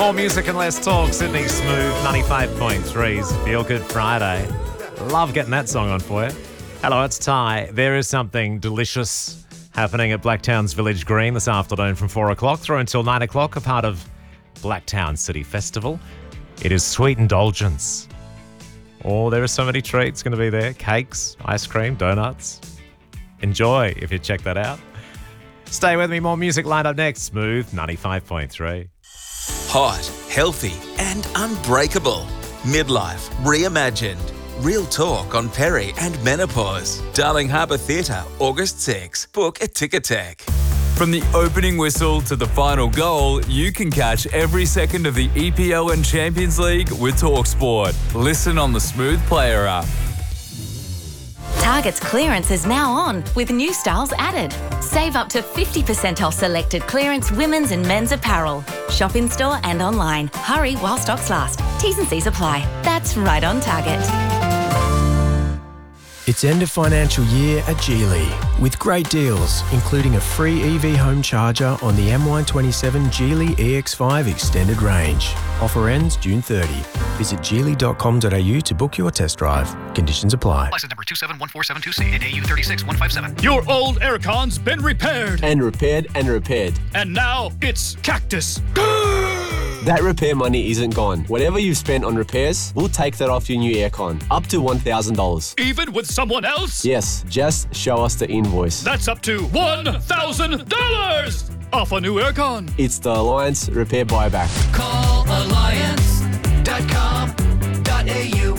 More music and less talk. Sydney Smooth 95.3's Feel Good Friday. Love getting that song on for you. Hello, it's Ty. There is something delicious happening at Blacktown's Village Green this afternoon from 4 o'clock through until 9 o'clock, a part of Blacktown City Festival. It is Sweet Indulgence. Oh, there are so many treats going to be there. Cakes, ice cream, donuts. Enjoy if you check that out. Stay with me. More music lined up next. Smooth 95.3. Hot, healthy and unbreakable. Midlife reimagined. Real talk on peri and menopause. Darling Harbour Theatre, August 6. Book a Ticketek. From the opening whistle to the final goal, you can catch every second of the EPL and Champions League with TalkSport. Listen on the Smooth Player app. Target's clearance is now on with new styles added. Save up to 50% off selected clearance women's and men's apparel. Shop in store and online. Hurry while stocks last. T's and C's apply. That's right on Target. It's end of financial year at Geely with great deals, including a free EV home charger on the MY27 Geely EX5 extended range. Offer ends June 30. Visit geely.com.au to book your test drive. Conditions apply. License number 271472C and AU36157. Your old aircon's been repaired. And repaired and repaired. And now it's Cactus. That repair money isn't gone. Whatever you've spent on repairs, we'll take that off your new aircon. Up to $1,000. Even with someone else? Yes, just show us the invoice. That's up to $1,000 off a new aircon. It's the Alliance Repair Buyback. Call alliance.com.au.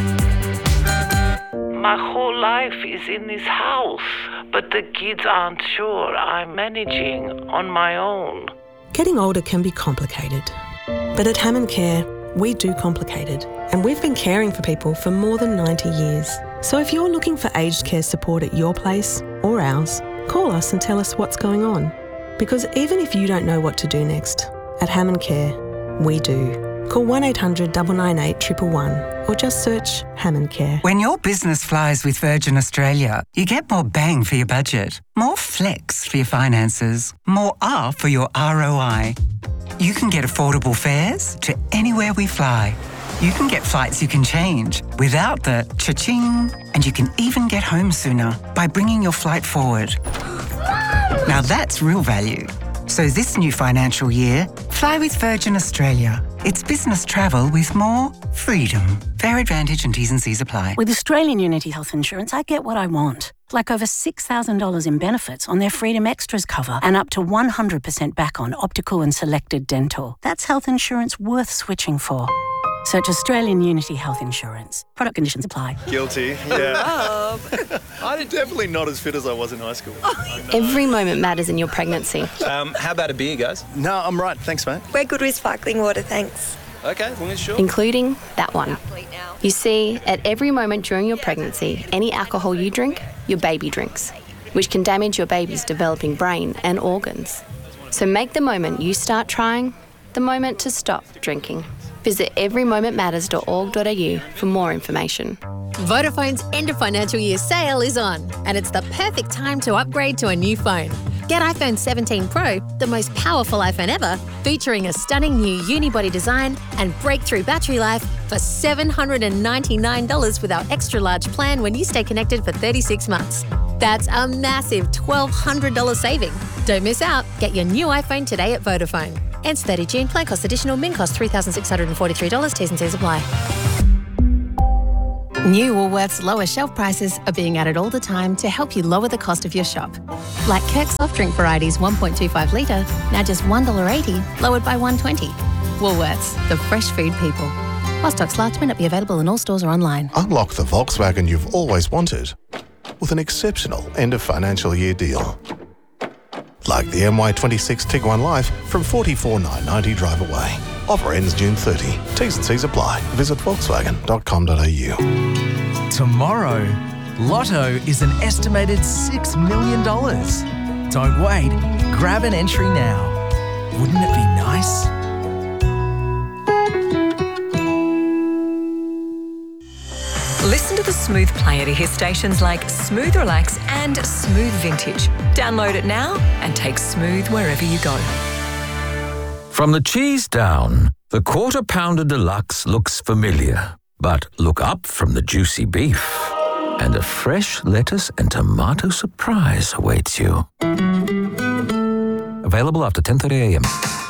My whole life is in this house, but the kids aren't sure I'm managing on my own. Getting older can be complicated. But at Hammond Care, we do complicated. And we've been caring for people for more than 90 years. So if you're looking for aged care support at your place or ours, call us and tell us what's going on. Because even if you don't know what to do next, at Hammond Care, we do. Call 1800 998 111 or just search Hammond Care. When your business flies with Virgin Australia, you get more bang for your budget, more flex for your finances, more R for your ROI. You can get affordable fares to anywhere we fly. You can get flights you can change without the cha-ching, and you can even get home sooner by bringing your flight forward. Now that's real value. So this new financial year, fly with Virgin Australia. It's business travel with more freedom. Fare advantage and T's and C's apply. With Australian Unity Health Insurance, I get what I want. Like over $6,000 in benefits on their Freedom Extras cover and up to 100% back on optical and selected dental. That's health insurance worth switching for. Search Australian Unity Health Insurance. Product conditions apply. Guilty, yeah. I'm definitely not as fit as I was in high school. Every moment matters in your pregnancy. How about a beer, guys? No, I'm right. Thanks, mate. We're good with sparkling water, thanks. Okay, as long as sure. Including that one. You see, at every moment during your pregnancy, any alcohol you drink, your baby drinks, which can damage your baby's developing brain and organs. So make the moment you start trying the moment to stop drinking. Visit everymomentmatters.org.au for more information. Vodafone's end of financial year sale is on, and it's the perfect time to upgrade to a new phone. Get iPhone 17 Pro, the most powerful iPhone ever, featuring a stunning new unibody design and breakthrough battery life for $799 with our extra large plan when you stay connected for 36 months. That's a massive $1,200 saving. Don't miss out. Get your new iPhone today at Vodafone. Ends 30 June. Plan cost additional. Min cost $3,643. T's and C's apply. New Woolworths lower shelf prices are being added all the time to help you lower the cost of your shop. Like Kirk soft drink varieties 1.25 litre, now just $1.80, lowered by $1.20. Woolworths, the fresh food people. While stocks last, may not be available in all stores or online. Unlock the Volkswagen you've always wanted with an exceptional end of financial year deal. Like the MY26 Tiguan Life from $44,990 drive away. Offer ends June 30. T's and C's apply. Visit volkswagen.com.au. Tomorrow, Lotto is an estimated $6 million. Don't wait. Grab an entry now. Wouldn't it be nice? Listen to the Smooth Player to hear stations like Smooth Relax and Smooth Vintage. Download it now and take Smooth wherever you go. From the cheese down, the Quarter Pounder Deluxe looks familiar. But look up from the juicy beef, and a fresh lettuce and tomato surprise awaits you. Available after 10:30 a.m.